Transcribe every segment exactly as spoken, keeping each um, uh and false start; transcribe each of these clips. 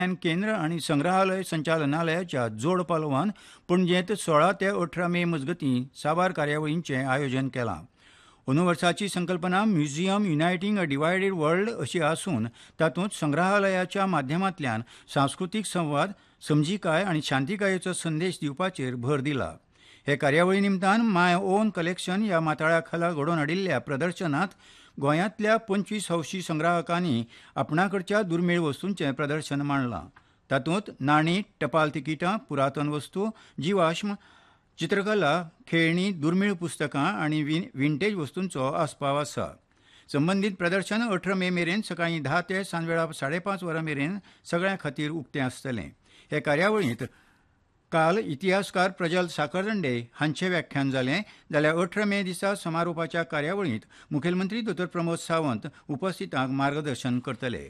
केंद्र आणि संग्रहालय संचालनालयाच्या जोड पालवान पणजेंत सोळा ते अठरा मे मजगतीं साबार कार्यावळींचें आयोजन केलां. अंदू वर्साची संकल्पना म्युझियम युनायटींग अ डिवायडेड वर्ल्ड अशी आसून तातूंत संग्रहालयाच्या माध्यमांतल्यान सांस्कृतीक संवाद, समजिकाय आनी शांतीकायेचो संदेश दिवपाचेर भर दिला. हे कार्यावळी निमतान माय ओन कलेक्शन ह्या माताळ्या खाला घडोवन हाडिल्ल्या प्रदर्शनांत गोंयांतल्या पंचवीस हौशी संग्राहकांनी आपणाकडच्या दुर्मिळ वस्तूंचें प्रदर्शन मांडलां. तातूंत नाणीं, टपाल तिकिटां, पुरातन वस्तू, जिवाश्म, चित्रकला, खेळणी, दुर्मिळ पुस्तकां आनी विंटेज वस्तूंचो आस्पाव आसा. संबंदीत प्रदर्शन अठरा मे मेरेन सकाळीं धा ते सांजवेळा साडे पांच वरां मेरेन सगळ्यां खातीर उक्तें आसतलें. हे कार्यावळींत काल इतिहासकार प्रजल साखरदंडे हांचें व्याख्यान जालें जाल्यार अठरा मे दिसा समारोपाच्या कार्यावळींत मुखेलमंत्री दोतोर प्रमोद सावंत उपस्थितांक मार्गदर्शन करतले.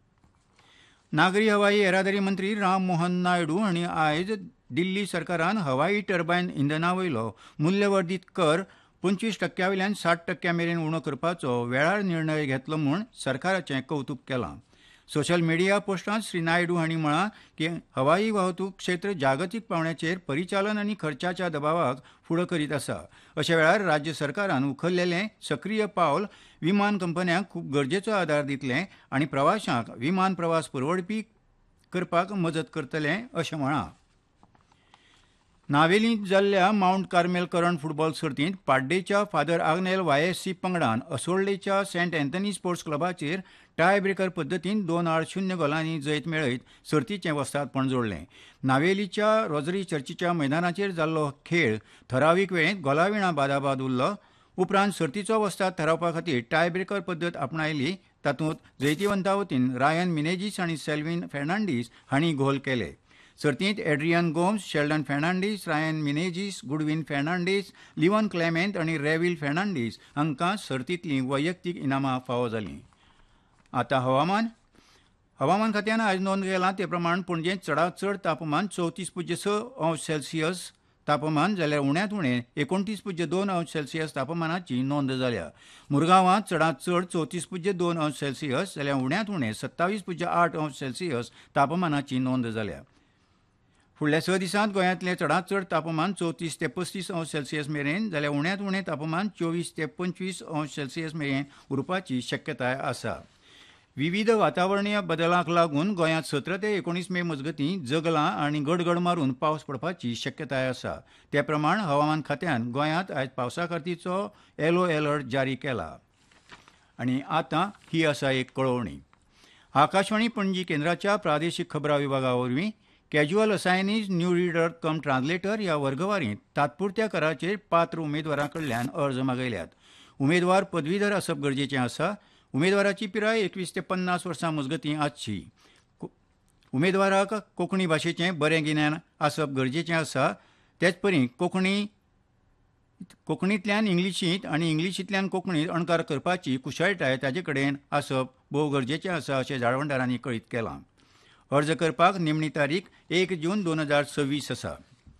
नागरी हवाई येरादारी मंत्री राम मोहन नायडू हांणी आयज दिल्ली सरकारान हवाई टर्बायन इंधना वयलो मूल्यवर्धीत कर पंचवीस टक्क्या वयल्यान साठ टक्क्या मेरेन उणो करपाचो वेळार निर्णय घेतलो म्हूण सरकाराचें कौतुक केलां. सोशल मिडिया पोस्टांत श्री नायडू हांणी म्हळां की हवाई वाहतूक क्षेत्र जागतीक पांवड्याचेर परिचालन आनी खर्चाच्या दबावाक फुडो करीत आसा. अशा वेळार राज्य सरकारान उखल्लेलें सक्रीय पावल विमान कंपन्यांक खूब गरजेचो आदार दितलें आनी प्रवाशांक विमान प्रवास परवडपी करपाक मजत करतलें अशें म्हळां. नावेलींत जाल्ल्या माउंट कार्मेल करंड फुटबॉल सर्तींत पाड्डेच्या father Agnel Y S C पंगडान असोल्डेच्या Saint Anthony sports क्लबाचेर tie breaker पद्दतीन दोन आड शुन्य गोलांनी जैत मेळयत सर्तीचें वस्तादपण जोडलें. नावेलीच्या रोजरी चर्चीच्या मैदानाचेर जाल्लो खेळ थरावीक वेळेंत गोलाविणा बादाबाद उरलो. उपरांत सर्तीचो वस्ताद थारावपा खातीर टाय ब्रेकर पद्दत आपणायली. तातूंत जैतिवंता वतीन रायन मिनेजीस आनी सेल्विन फेर्नांडीस हांणी गोल केले. सर्तींत एड्रियन गोम्स, शेल्डन फेर्नांडीस, रायन मिनेजीस, गुडविन फेर्नांडीस, लिवन क्लेमेंट आनी रेविल फेर्नांडीस हांकां सर्तींतलीं वैयक्तीक इनामां फावो जालीं. आतां हवामान हवामान खात्यान आयज नोंद केलां ते प्रमाण पणजेंत चडांत चड तापमान चवतीस पुज्य स अंश सेल्सियस तापमान जाल्यार उण्यांत उणें एकोणतीस पुज्य दोन अंश सेल्सियस तापमानाची नोंद जाल्या. मुरगांवांत चडांत चड चवतीस पुज्य दोन अंश सेल्सियस जाल्यार उण्यांत उणें सत्तावीस पुज्य आठ अंश सेल्सियस तापमानाची नोंद जाल्या. फुडल्या स दिसांत गोंयांतलें चडांत चड तापमान चवतीस ते पस्तीस अंश सेल्सियस मेरेन जाल्यार उण्यांत उणें तापमान चोवीस ते पंचवीस अंश सेल्सियस मेरेन उरपाची शक्यताय आसा. विविध वातावरणीय बदलांक लागून गोंयांत सतरा ते एकोणीस मे मजगतीं जगलां आनी गडगड मारून पावस पडपाची शक्यताय आसा. ते प्रमाण हवामान खात्यान गोंयांत आयज पावसा खातीरचो येलो अलर्ट जारी केला. आनी आतां ही आसा एक कळोवणी. आकाशवाणी पणजी केंद्राच्या प्रादेशीक खबरां विभागा वरवीं कॅज्युअल असायनीज न्यू रिडर कम ट्रान्सलेटर ह्या वर्गवारींत तात्पुरत्या कराचेर पात्र उमेदवारां कडल्यान अर्ज मागयल्यात. उमेदवार पदवीधर आसप गरजेचें आसा. उमेदवाराची पिराय एकवीस ते पन्नास वर्सां मजगतीं आसची. उमेदवाराक कोंकणी भाशेचें बरें गिन्यान आसप गरजेचें आसा. तेच परी कोंकणी कोंकणींतल्यान इंग्लिशींत आनी इंग्लिशींतल्यान कोंकणींत अणकार करपाची कुशळटाय ताचे कडेन आसप भोव गरजेचें आसा अशें जाळवणदारांनी कळीत केलां. अर्ज करपाक निमणी तारीख एक जून दोन हजार सव्वीस आसा.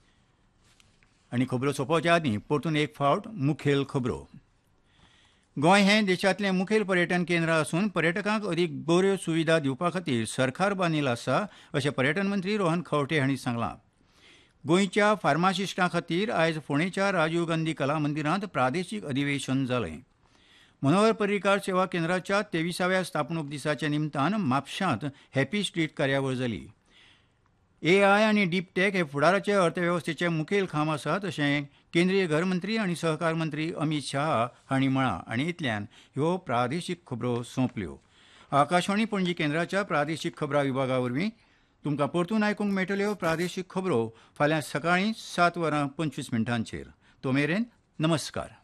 आनी खबरो सोंपोवच्या आदीं परतून एक फावट मुखेल खबरो. गोंय हें देशांतलें मुखेल पर्यटन केंद्र आसून पर्यटकांक अदीक बऱ्यो सुविधा दिवपा खातीर सरकार बांदिल्लो आसा अशें पर्यटन मंत्री रोहन खंवटे हांणी सांगलां. गोंयच्या फार्मासिस्टां खातीर आयज फोंडेच्या राजीव गांधी कला मंदिरांत प्रादेशीक अधिवेशन जालें. मनोहर पर्रीकार सेवा केंद्राच्या तेविसाव्या स्थापणूक दिसाच्या निमतान म्हापशांत हॅपी स्ट्रीट कार्यावळ जाली. ए आय आनी डीप टॅक हे फुडाराचे अर्थवेवस्थेचे मुखेल खांब आसात अशें केंद्रीय घर मंत्री आनी सहकार मंत्री अमित शाह हांणी म्हळां. आनी इतल्यान ह्यो प्रादेशीक खबरो सोंपल्यो. आकाशवाणी पणजी केंद्राच्या प्रादेशीक खबरां विभागा वरवीं तुमकां परतून आयकूंक मेळटल्यो प्रादेशीक खबरो फाल्यां सकाळीं सात वरां पंचवीस मिनटांचेर. तो मेरेन नमस्कार.